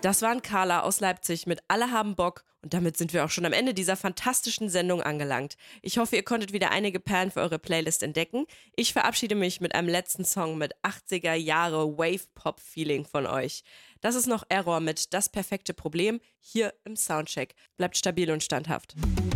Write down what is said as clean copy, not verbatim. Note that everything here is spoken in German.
Das waren Carla aus Leipzig mit Alle haben Bock. Und damit sind wir auch schon am Ende dieser fantastischen Sendung angelangt. Ich hoffe, ihr konntet wieder einige Perlen für eure Playlist entdecken. Ich verabschiede mich mit einem letzten Song mit 80er Jahre Wave-Pop-Feeling von euch. Das ist noch Error mit Das perfekte Problem hier im Soundcheck. Bleibt stabil und standhaft.